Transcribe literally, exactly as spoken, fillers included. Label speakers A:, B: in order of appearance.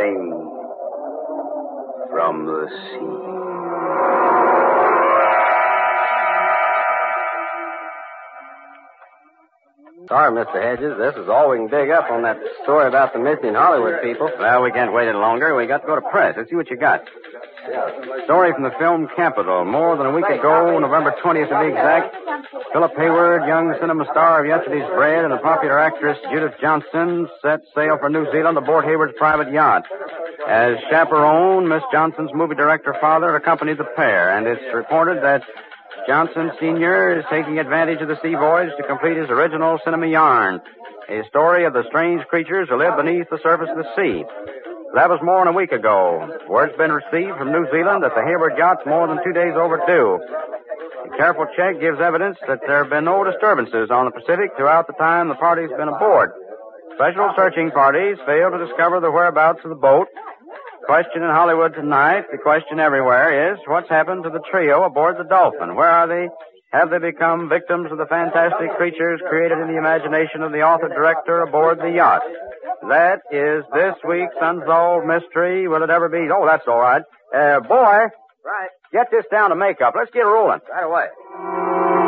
A: Calling from the sea.
B: Sorry, Mister Hedges. This is all we can dig up on that story about the missing Hollywood people.
C: Well, we can't wait any longer. We got to go to press. Let's see what you got. Story from the film Capital. More than a week ago, November twentieth to be exact, Philip Hayward, young cinema star of Yesterday's Bread, and the popular actress Judith Johnson set sail for New Zealand aboard Hayward's private yacht. As chaperone, Miss Johnson's movie director father accompanied the pair, and it's reported that Johnson Senior is taking advantage of the sea voyage to complete his original cinema yarn, a story of the strange creatures who live beneath the surface of the sea. That was more than a week ago. Word's been received from New Zealand that the Hayward yacht's more than two days overdue. A careful check gives evidence that there have been no disturbances on the Pacific throughout the time the party's been aboard. Special searching parties failed to discover the whereabouts of the boat. The question in Hollywood tonight, the question everywhere is, what's happened to the trio aboard the Dolphin? Where are they? Have they become victims of the fantastic creatures created in the imagination of the author-director aboard the yacht? That is this week's Unsolved Mystery. Will it ever be? Oh, that's all right. Uh, boy.
B: Right.
C: Get this down to makeup. Let's get rolling.
B: Right away.